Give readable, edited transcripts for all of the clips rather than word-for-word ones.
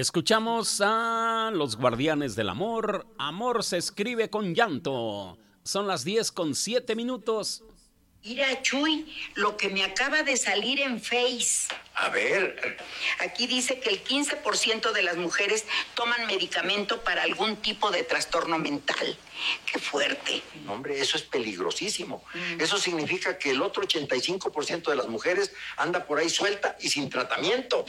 Escuchamos a los Guardianes del Amor. Amor se escribe con llanto. Son las 10:07. Mira, Chuy, lo que me acaba de salir en Face. A ver. Aquí dice que el 15% de las mujeres toman medicamento para algún tipo de trastorno mental. ¡Qué fuerte! Hombre, eso es peligrosísimo. Eso significa que el otro 85% de las mujeres anda por ahí suelta y sin tratamiento.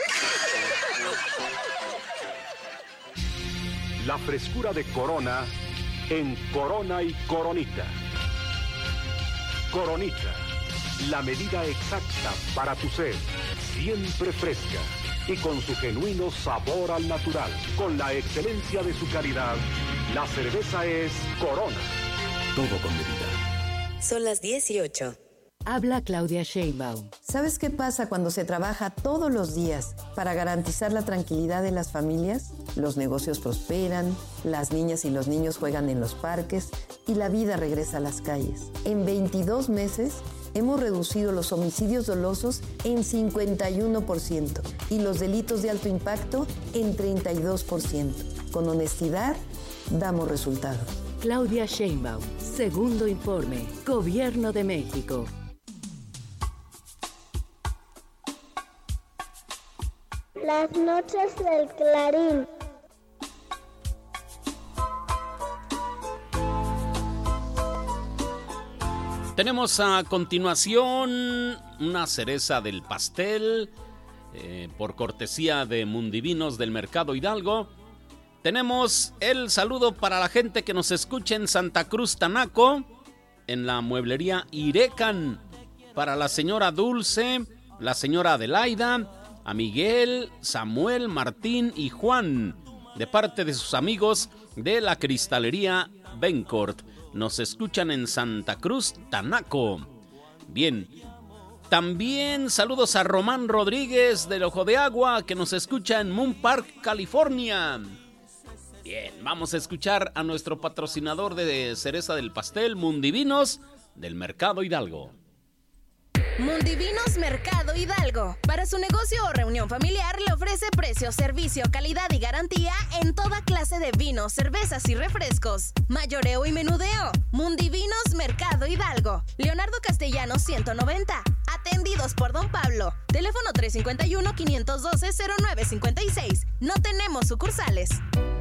La frescura de Corona en Corona y Coronita. Coronita, la medida exacta para tu sed, siempre fresca y con su genuino sabor al natural. Con la excelencia de su calidad, la cerveza es Corona. Todo con medida. Son las 18. Habla Claudia Sheinbaum. ¿Sabes qué pasa cuando se trabaja todos los días para garantizar la tranquilidad de las familias? Los negocios prosperan, las niñas y los niños juegan en los parques y la vida regresa a las calles. En 22 meses hemos reducido los homicidios dolosos en 51% y los delitos de alto impacto en 32%. Con honestidad, damos resultados. Claudia Sheinbaum, segundo informe, Gobierno de México. Las noches del Clarín. Tenemos a continuación una cereza del pastel por cortesía de Mundivinos del Mercado Hidalgo. Tenemos el saludo para la gente que nos escucha en Santa Cruz, Tanaco, en la mueblería Irecan, para la señora Dulce, la señora Adelaida, a Miguel, Samuel, Martín y Juan, de parte de sus amigos de la cristalería Bencourt. Nos escuchan en Santa Cruz, Tanaco. Bien, también saludos a Román Rodríguez del Ojo de Agua, que nos escucha en Moon Park, California. Bien, vamos a escuchar a nuestro patrocinador de cereza del pastel, Mundivinos del Mercado Hidalgo. Mundivinos Mercado Hidalgo. Para su negocio o reunión familiar le ofrece precio, servicio, calidad y garantía en toda clase de vinos, cervezas y refrescos. Mayoreo y menudeo. Mundivinos Mercado Hidalgo. Leonardo Castellanos 190. Atendidos por Don Pablo. Teléfono 351-512-0956. No tenemos sucursales.